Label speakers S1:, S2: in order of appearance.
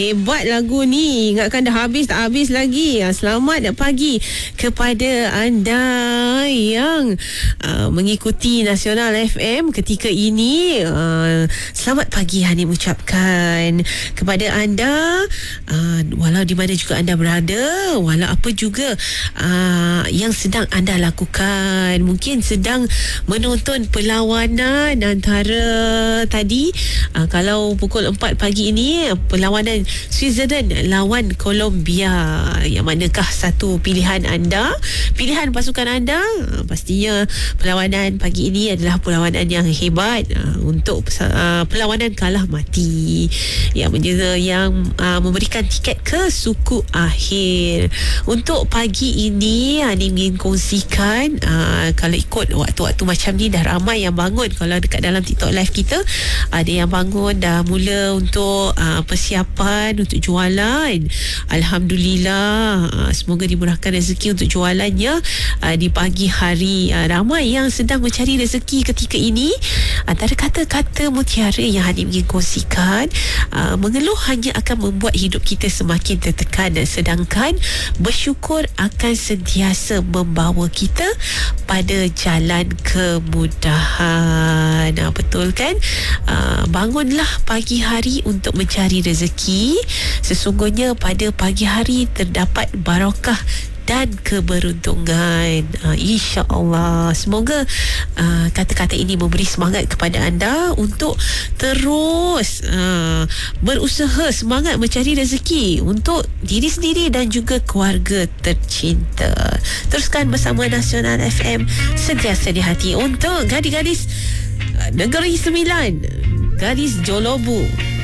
S1: Hebat lagu ni. Ingatkan dah habis, tak habis lagi. Selamat pagi kepada anda yang mengikuti Nasional FM ketika ini. Selamat pagi Hanim ucapkan kepada anda, walau di mana juga anda berada, walau apa juga yang sedang anda lakukan. Mungkin sedang menonton perlawanan antara tadi, kalau pukul 4 pagi ini, perlawanan Switzerland lawan Colombia. Yang manakah satu pilihan anda, pilihan pasukan anda? Pastinya perlawanan pagi ini adalah perlawanan yang hebat, untuk perlawanan kalah mati yang memberikan tiket ke suku akhir. Untuk pagi ini Hanim ingin kongsikan, kalau ikut waktu-waktu macam ni dah ramai yang bangun. Kalau dekat dalam TikTok live kita, ada yang bangun dah mula untuk persiapan untuk jualan. Alhamdulillah, semoga dimurahkan rezeki untuk jualannya di pagi hari. Ramai yang sedang mencari rezeki ketika ini. Antara kata-kata mutiara yang Hanim ingin kongsikan, mengeluh hanya akan membuat hidup kita semakin tertekan, sedangkan bersyukur akan sentiasa membawa kita pada jalan kemudahan. Betul kan? Bangunlah pagi hari untuk mencari rezeki. Sesungguhnya pada pagi hari terdapat barakah dan keberuntungan, insya-Allah. Semoga kata-kata ini memberi semangat kepada anda untuk terus berusaha, semangat mencari rezeki untuk diri sendiri dan juga keluarga tercinta. Teruskan bersama Nasional FM, sentiasa di hati. Untuk gadis-gadis Negeri Sembilan, gadis Jolobu,